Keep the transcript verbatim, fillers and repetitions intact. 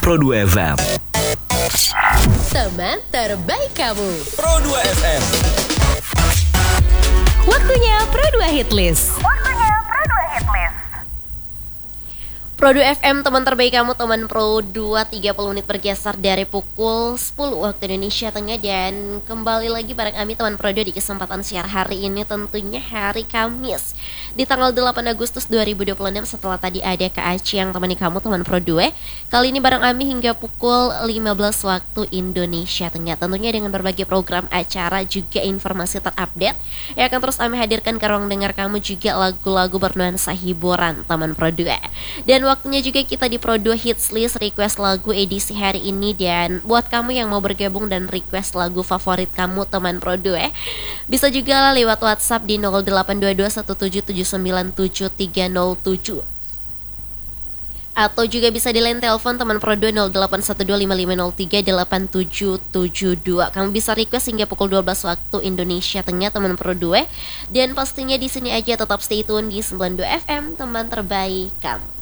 Pro dua F M. Teman terbaik kamu. Pro dua F M. Waktunya Pro dua Hitlist. Waktunya Pro dua Hitlist. Pro dua F M, teman terbaik kamu, teman Pro dua, tiga puluh menit bergeser dari pukul sepuluh waktu Indonesia Tengah. Dan kembali lagi bareng kami teman Pro dua di kesempatan siar hari ini, tentunya hari Kamis di tanggal delapan Agustus dua ribu dua puluh enam. Setelah tadi ada Kak Aci yang temani kamu teman Pro dua, kali ini bareng kami hingga pukul lima belas waktu Indonesia Tengah. Tentunya dengan berbagai program acara juga informasi terupdate yang akan terus kami hadirkan ke ruang dengar kamu, juga lagu-lagu bernuansa hiburan teman Pro dua. Dan waktunya juga kita di Pro dua Hits List request lagu edisi hari ini. Dan buat kamu yang mau bergabung dan request lagu favorit kamu teman Pro dua, bisa juga lewat WhatsApp di nol delapan dua dua satu tujuh tujuh sembilan tujuh tiga nol tujuh, atau juga bisa di line telepon teman Pro dua nol delapan satu dua lima lima nol tiga delapan tujuh tujuh dua. Kamu bisa request hingga pukul dua belas waktu Indonesia Tengah teman Pro dua. Dan pastinya di sini aja tetap stay tune di sembilan puluh dua F M, teman terbaik kamu.